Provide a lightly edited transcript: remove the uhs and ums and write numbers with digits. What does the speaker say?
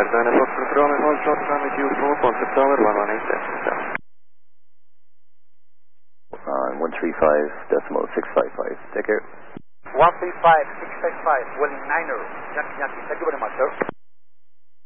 Arizona Foxtrot Romeo, hold short run with you for concept tower 118 Delta. On 135.655. Take care. 135.655, Welling Niner. Yankee, thank you very much, sir.